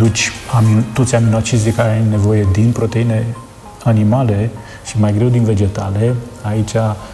aduci toți aminoacizi de care ai nevoie din proteine animale și mai greu din vegetale, aici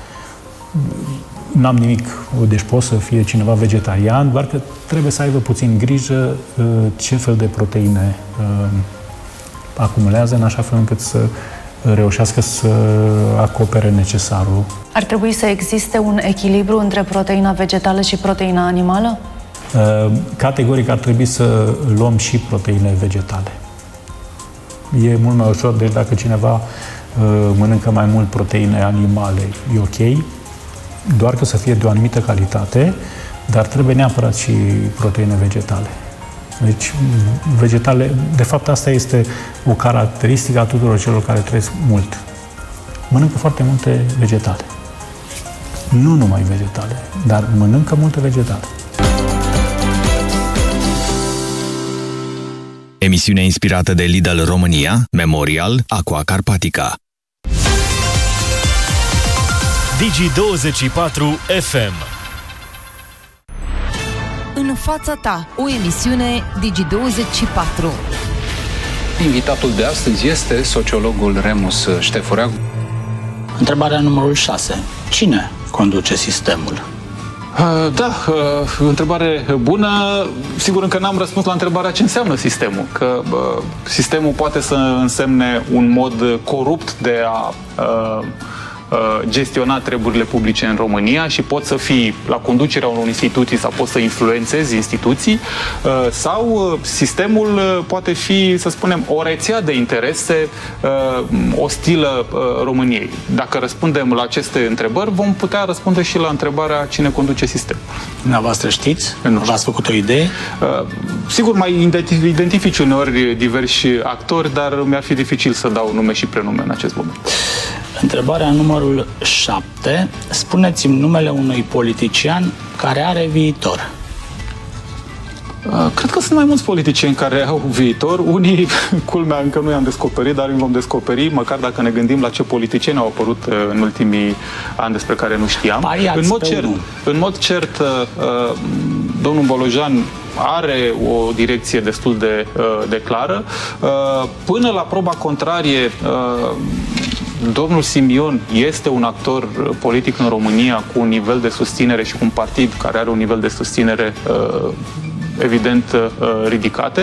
n-am nimic. Deci poate să fie cineva vegetarian, doar că trebuie să aibă puțin grijă ce fel de proteine acumulează, în așa fel încât să reușească să acopere necesarul. Ar trebui să existe un echilibru între proteina vegetală și proteina animală? Categoric ar trebui să luăm și proteine vegetale. E mult mai ușor, deci dacă cineva mănâncă mai mult proteine animale, e ok, doar că să fie de o anumită calitate, dar trebuie neapărat și proteine vegetale. Deci, vegetale, de fapt, asta este o caracteristică a tuturor celor care trăiesc mult. Mănâncă foarte multe vegetale. Nu numai vegetale, dar mănâncă multe vegetale. Emisiune inspirată de Lidl România, Memorial, Aqua Carpatica. Digi24 FM. În fața ta, o emisiune Digi24. Invitatul de astăzi este sociologul Remus Ștefurea. Întrebarea numărul 6. Cine conduce sistemul? Întrebare bună. Sigur, încă n-am răspuns la întrebarea ce înseamnă sistemul. Că sistemul poate să însemne un mod corupt de a gestiona treburile publice în România și poți să fii la conducerea unor instituții sau poți să influențezi instituții, sau sistemul poate fi, să spunem, o rețea de interese ostilă României. Dacă răspundem la aceste întrebări, vom putea răspunde și la întrebarea cine conduce sistemul. Dumneavoastră știți? V-ați făcut o idee? Sigur, mai identifici uneori diversi actori, dar mi-ar fi dificil să dau nume și prenume în acest moment. Întrebarea numărul 7. Spuneți-mi numele unui politician care are viitor. Cred că sunt mai mulți politicieni care au viitor. Unii, culmea, încă nu i-am descoperit, dar îi vom descoperi, măcar dacă ne gândim la ce politicieni au apărut în ultimii ani despre care nu știam. În mod cert, domnul Bolojan are o direcție destul de clară. Până la proba contrarie, domnul Simion este un actor politic în România cu un nivel de susținere și cu un partid care are un nivel de susținere evident ridicate.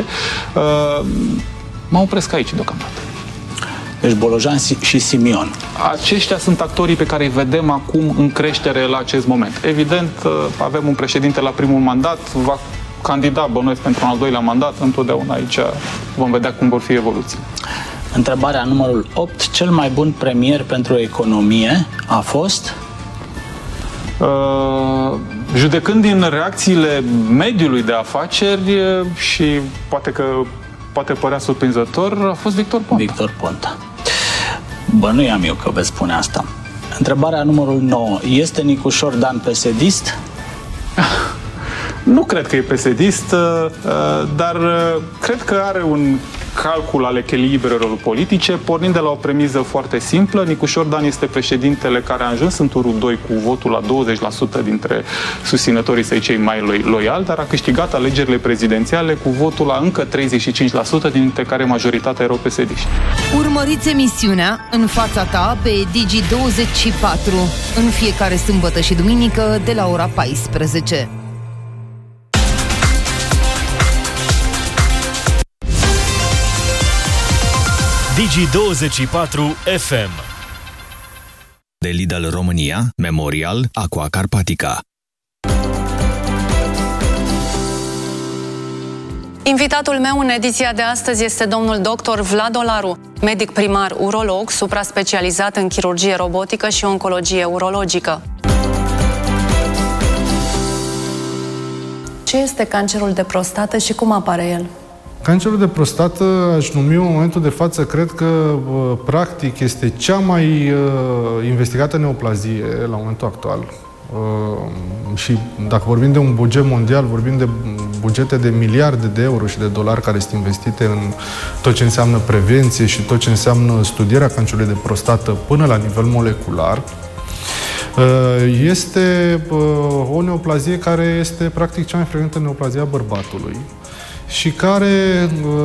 Mă opresc aici deocamdată. Deci Bolojan și Simion. Aceștia sunt actorii pe care îi vedem acum în creștere la acest moment. Evident, avem un președinte la primul mandat, va candida, bănuiesc, pentru un al doilea mandat. Întotdeauna aici vom vedea cum vor fi evoluții. Întrebarea numărul 8. Cel mai bun premier pentru economie a fost? Judecând din reacțiile mediului de afaceri și poate părea surprinzător, a fost Victor Ponta. Victor Ponta. Bănuiam eu că veți spune asta. Întrebarea numărul 9. Este Nicușor Dan PSD-ist? Nu cred că e PSD-ist, dar cred că are un calcul al echilibrelor politice, pornind de la o premiză foarte simplă. Nicușor Dan este președintele care a ajuns în turul 2 cu votul la 20% dintre susținătorii săi cei mai loiali, dar a câștigat alegerile prezidențiale cu votul la încă 35%, dintre care majoritatea erau PSD-iști. Urmăriți emisiunea În fața ta pe Digi24 în fiecare sâmbătă și duminică de la ora 14. Digi24 FM. De Lidl România, Memorial, Aqua Carpatica. Invitatul meu în ediția de astăzi este domnul dr. Vlad Olaru, medic primar urolog, supra-specializat în chirurgie robotică și oncologie urologică. Ce este cancerul de prostată și cum apare el? Cancerul de prostată, aș numi în momentul de față, cred că practic este cea mai investigată neoplazie la momentul actual. Și dacă vorbim de un buget mondial, vorbim de bugete de miliarde de euro și de dolari care sunt investite în tot ce înseamnă prevenție și tot ce înseamnă studierea cancerului de prostată până la nivel molecular. Este o neoplazie care este practic cea mai frecventă neoplazie a bărbatului și care